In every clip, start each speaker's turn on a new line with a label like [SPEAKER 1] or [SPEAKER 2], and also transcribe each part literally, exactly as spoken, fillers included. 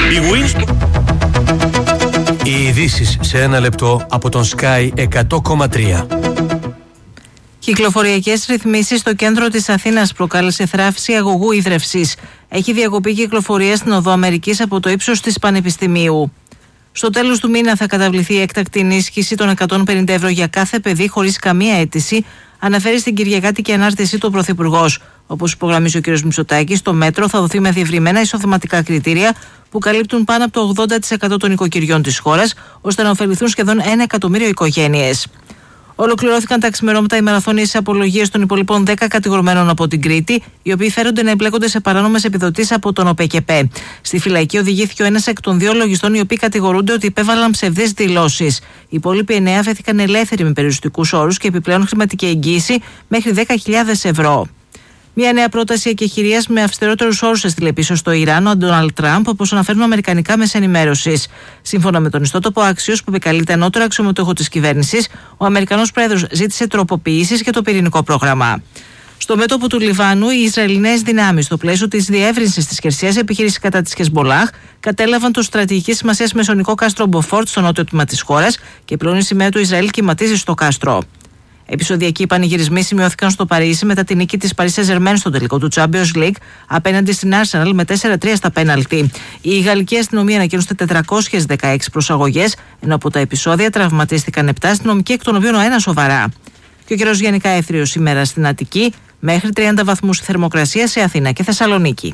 [SPEAKER 1] Η Wins... Οι ειδήσεις σε ένα λεπτό από τον Sky εκατό κόμμα τρία.
[SPEAKER 2] Κυκλοφοριακές ρυθμίσεις στο κέντρο της Αθήνας προκάλεσε θράψη αγωγού ίδρευσης. Έχει διακοπεί κυκλοφορία στην Οδό Αμερικής από το ύψος της Πανεπιστημίου. Στο τέλος του μήνα θα καταβληθεί η έκτακτη ενίσχυση των εκατόν πενήντα ευρώ για κάθε παιδί χωρίς καμία αίτηση, αναφέρει στην Κυριακάτικη ανάρτησή του ο Πρωθυπουργός. Όπως υπογραμμίζει ο κ. Μητσοτάκης, το μέτρο θα δοθεί με διευρυμένα εισοδηματικά κριτήρια που καλύπτουν πάνω από το ογδόντα τοις εκατό των οικοκυριών της χώρας, ώστε να ωφεληθούν σχεδόν ένα εκατομμύριο οικογένειες. Ολοκληρώθηκαν τα ξημερώματα οι μαραθώνιες απολογίες των υπολοιπών δέκα κατηγορουμένων από την Κρήτη, οι οποίοι φέρονται να εμπλέκονται σε παράνομες επιδοτήσεις από τον ΟΠΕΚΕΠΕ. Στη φυλακή οδηγήθηκε ο ένας εκ των δύο λογιστών, οι οποίοι κατηγορούνται ότι υπέβαλαν ψευδείς δηλώσεις. Οι υπόλοιποι εννέα φέθηκαν ελεύθεροι με περιοριστικούς όρους και επιπλέον χρηματική εγγύηση μέχρι δέκα χιλιάδες ευρώ. Μια νέα πρόταση εκεχηρίας με αυστηρότερους όρους έστειλε πίσω στο Ιράν ο Ντόναλντ Τραμπ, όπως αναφέρουν αμερικανικά μέσα ενημέρωσης. Σύμφωνα με τον ιστότοπο Axios, που επικαλείται ανώτερο αξιωματούχο της κυβέρνησης, ο Αμερικανός πρόεδρος ζήτησε τροποποιήσεις για το πυρηνικό πρόγραμμα. Στο μέτωπο του Λιβάνου, οι Ισραηλινές δυνάμεις, στο πλαίσιο της διεύρυνσης της χερσαίας επιχείρησης κατά της Χεσμολάχ, κατέλαβαν το στρατηγικής σημασίας μεσονικό κάστρο Μποφόρτ στο νότιο τμήμα της χώρας και πλέον η σημαία του Ισραήλ κυματίζει στο κάστρο. Επεισοδιακοί πανηγυρισμοί σημειώθηκαν στο Παρίσι μετά την νίκη της Paris Saint-Germain στο τελικό του Champions League απέναντι στην Arsenal με τέσσερα τρία στα πέναλτι. Η γαλλική αστυνομία ανακοίνωσε τετρακόσιες δεκαέξι προσαγωγές, ενώ από τα επεισόδια τραυματίστηκαν επτά αστυνομικοί, εκ των οποίων ο ένας σοβαρά. Και ο καιρός γενικά έθριος σήμερα στην Αττική, μέχρι τριάντα βαθμούς θερμοκρασία σε Αθήνα και Θεσσαλονίκη.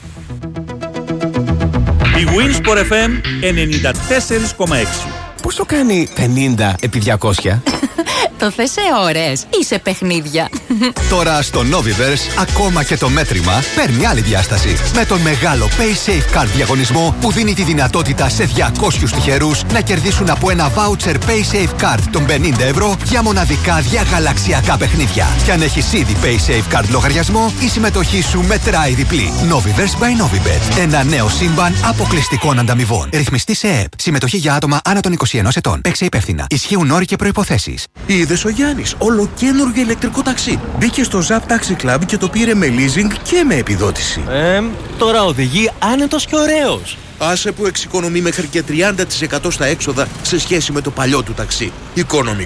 [SPEAKER 3] Η Wins εφ εμ ενενήντα τέσσερα κόμμα έξι.
[SPEAKER 4] Πόσο κάνει πενήντα επί διακόσια?
[SPEAKER 5] Το θες σε ώρες ή σε παιχνίδια?
[SPEAKER 6] Τώρα στο Noviverse ακόμα και το μέτρημα παίρνει άλλη διάσταση. Με τον μεγάλο PaySafe Card διαγωνισμό που δίνει τη δυνατότητα σε διακόσιους τυχερούς να κερδίσουν από ένα voucher PaySafe Card των πενήντα ευρώ για μοναδικά διαγαλαξιακά παιχνίδια. Και αν έχεις ήδη PaySafe Card λογαριασμό, η συμμετοχή σου μετράει διπλή. Noviverse by Novibet. Ένα νέο σύμπαν αποκλειστικών ανταμοιβών. Ρυθμιστή σε ΕΕΠ. Συμμετοχή για άτομα άνω των είκοσι ενός ετών. Παίξε υπεύθυνα. Ισχύουν όροι και προϋποθέσεις.
[SPEAKER 7] Είδες ο Γιάννης, ολοκαίνουργιο ηλεκτρικό ταξί. Μπήκε στο Zap Taxi Club και το πήρε με leasing και με επιδότηση.
[SPEAKER 8] Ε, τώρα οδηγεί άνετος και ωραίος.
[SPEAKER 7] Άσε που εξοικονομεί μέχρι και τριάντα τοις εκατό στα έξοδα σε σχέση με το παλιό του ταξί. Οικονομικό.